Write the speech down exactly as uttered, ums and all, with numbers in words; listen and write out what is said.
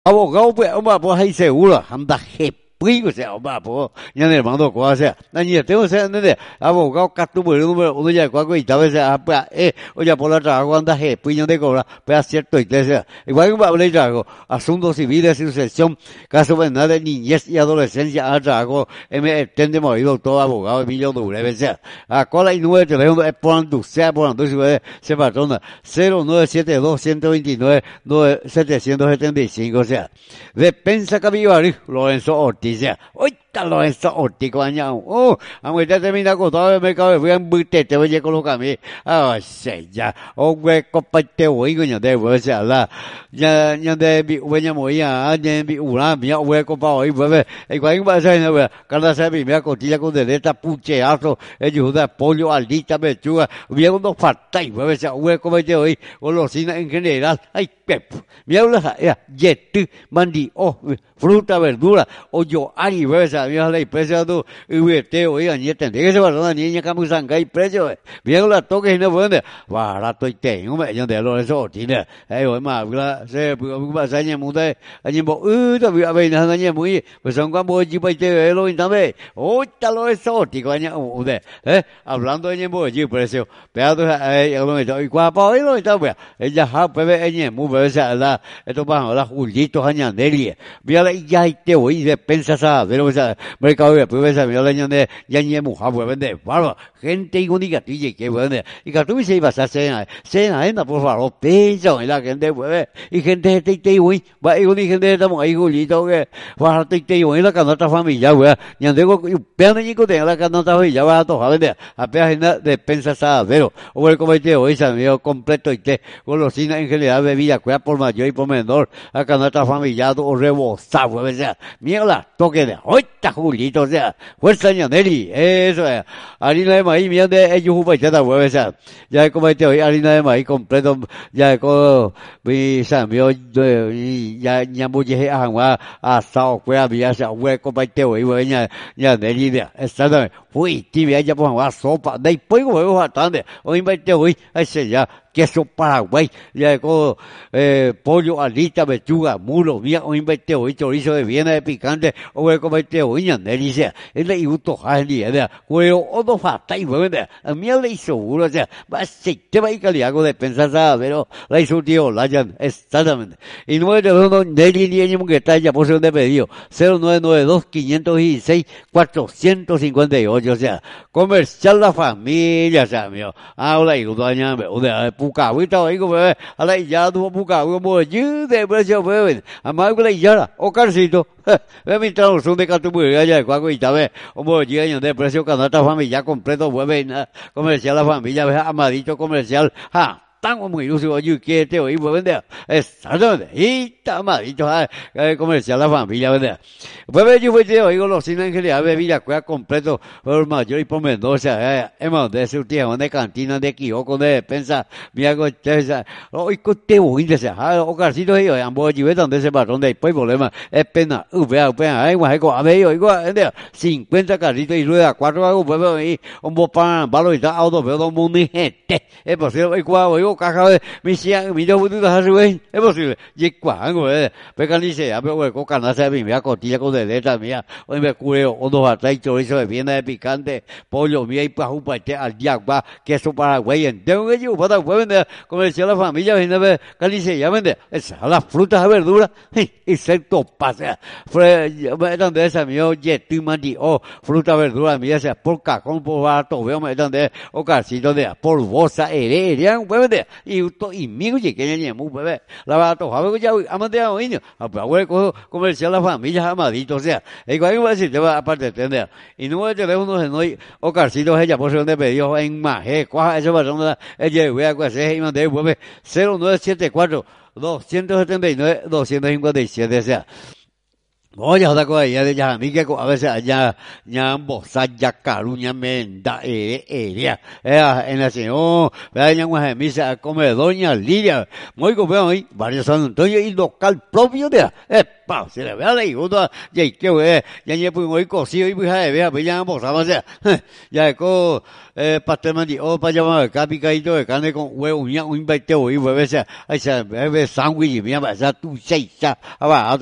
abogado pues ông bà bố hay seguro anda hepui o sea ông bà bố nhà này mang đồ quá sea na ni tengo sea nene abogado catu buru número uno ya cuaco y tal vez sea pues eh o ya por la trabajo anda hepui no de cobra pues cierto iglesia igual que le trago asuntos civiles sucesión caso penal de niñez y adolescencia a trago me entiende movido todo abogado Emilio Dure sea a cola y nueve teléfono es por andu sea por andu se patrona cero nueve siete dos uno dos nueve nueve setecientos setenta y cinco o sea Defensa Capivari Lorenzo Ortiz sea hoy está Lorenzo Ortiz coño oh a mí te termina con todo el mercado voy a embute te voy a colocar a mí ah sé ya o güey comparte hoy coño de voy a sea la ya ya de bị quên nhà mới à nhà bị ủ la mía quên có bao ấy vậy ấy quay cái sao này vậy cada sai bị mía có tí có thể ta puche aso ấy chủ ta pollo alita be chua mía có nó phạt tay vậy sao quên có bao nhiêu ấy có lo xin anh cái này ra ấy pep mía là ya yetu mandi oh fruta verdura o yo ari vậy sao mía là precio tu uy te hoy anh nhớ tiền thế sao là ni nhà cam sang cái precio mía là to cái nó vấn đề và là tôi tiền không vậy nhưng để lo số tí nữa ấy rồi mà là se bu sa nya mu de anh bộ ư ta bị vậy là nya mu pues son qua bo ji pai te lo intame o ta lo eso ti qua nya u de eh hablando nya bo ji precio pero eh lo me doy qua po lo está pues ella ha pe nya mu ve sa la esto va la julito nya de li via la ya te hoy de pensa sa pero sa mercado de pues sa via la nya de ya nya mu ha pues vende va gente única ti que vende y que tú se iba a hacer cena enda por favor peso la gente pues y gente tây tây uy và yêu đi gente ta mọi yêu gì đâu cái và tây tây uy là cả nó ta phát mình giáo vậy nhận thấy có bé nó như có thể là cả nó ta phải giáo vào tổ hợp đấy à bé hay nó de pensar sa pero o el comité hoy se me completo y te con los cines en general de vida cuida por mayor y por menor acá no está familiado o rebosado o sea mierda toque de hoy está Julito o sea fuerza ñaneri eso es harina de maíz mierda de ellos pues ya está o sea ya el comité hoy harina de maíz completo ya có vì sao meu ya ya mu je a wa a sao que había sa we ko pai te oi we nya nya de ni de esa fui ti ya ya po wa sopa dei poi ko wa tan de oi pai te oi ese ya queso Paraguay, ya con eh, pollo alita, pechuga, mulo, mía, o invente hoy chorizo de Viena de picante, o el comete hoy en delicia, es la iuto jali, ya, huevo, o no falta y bueno, a mí le hizo uno, o sea, va a ser te va a ir caliago de pensar, pero la hizo tío, la ya, exactamente. Y no es de uno, Nelly, ni ni que está ya por ser de pedido, cero nueve nueve dos, quinientos dieciséis, cuatrocientos cincuenta y ocho, o sea, comercial la familia, o sea, mío, habla y lo añade, o sea, puka với tao ấy có về à lại giờ tôi puka với mua chứ để bây giờ về à mai cái này giờ là ô cái gì đó về mình tao xuống đây cái tôi bữa cái gì qua cái tao về ô mua gì cái này precio que no está familia completo vuelve comercial la familia ve amadito comercial ha tan muy iluso yo que te oí vuelve exactamente y está amadito eh comercial la familia vende vuelve yo voy te oigo los cines en general bebida cuya completo por mayor y por menor o sea hemos de su tío de cantina de kiosco de despensa mi hago esa hoy que te oí de esa o carcito yo ambos allí ve donde ese patrón de después problema es pena u vea pena ay guay con a ver yo igual cincuenta carritos y rueda cuatro hago pues ahí un bopan valor y da auto veo todo mundo gente es posible igual yo caja de mi sia mi đâu tôi ha rồi es posible dịch quả người bây giờ đi xe bây giờ có cả nó sẽ bị mía có tí có thể lấy ra mía ôi mẹ cuero o dos hasta chorizo de Viena picante pollo mía y pajú para te al diablo queso Paraguay tengo que yo para vender como decía la familia viene ver que đi xe ya vende es las frutas y verduras excepto pasa fue donde esa mío yetu mandi o fruta verdura mía sea por cacón por barato veo me donde o casito de por bolsa heredia puede y to y mío que que ni mu bebé la barato a ver ya amante a hoy a ver comercial la familia amadito o sea igual va a decir te va aparte de entender y no de teléfono de hoy o casito ella por donde pedió en maje cuál eso va donde ella voy a hacer y mandé vuelve cero nueve siete cuatro dos siete nueve dos cinco siete o sea 我就得过呀，呀，你个个是呀呀，莫杀呀，假如呀面大诶诶呀，哎呀，那是哦，哎呀，我还没啥comedor力量，每个朋友varios son todo y local propio de, eh, pa, se le ve a la hijo ya que we, ya ya pues hoy cosí hoy pues hay vea, pues ya vamos a hacer, ya co eh pastel mandi, o pa llamar capi caído de carne con huevo, un un baiteo y pues ese, ese, ese sándwich, mira, esa tu seis, ah, va